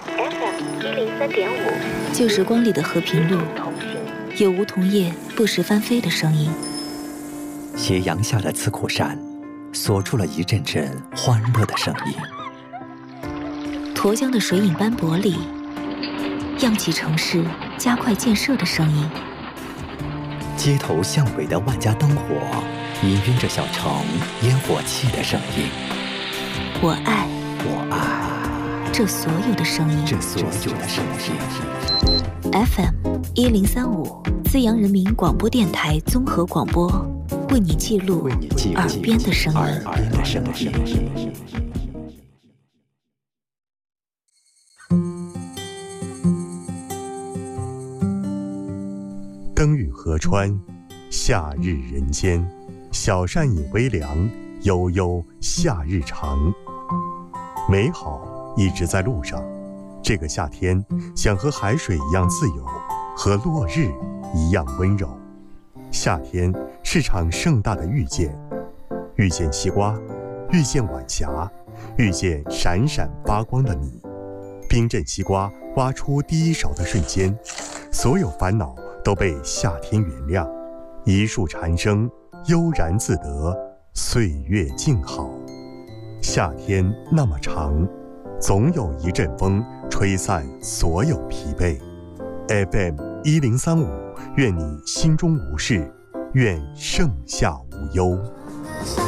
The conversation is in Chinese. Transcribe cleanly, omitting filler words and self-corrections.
FM103.5， 旧时光里的和平路，有梧桐叶不时翻飞的声音。 斜阳下的刺口山，锁住了一阵阵欢乐的声音。 沱江的水影斑驳里，漾起城市加快建设的声音。 街头巷尾的万家灯火，氤氲着小城烟火气的声音。 我爱这所有的声音。FM1035，资阳人民广播电台综合广播，为你记录耳边的声音。 灯雨河川，夏日人间，小扇饮微凉，悠悠夏日长。美好一直在路上，这个夏天想和海水一样自由，和落日一样温柔。夏天是场盛大的遇见，遇见西瓜，遇见晚霞，遇见闪闪发光的你。冰镇西瓜挖出第一勺的瞬间，所有烦恼都被夏天原谅，一树蝉声悠然自得，岁月静好。夏天那么长，总有一阵风吹散所有疲惫。FM1035，愿你心中无事，愿盛夏无忧。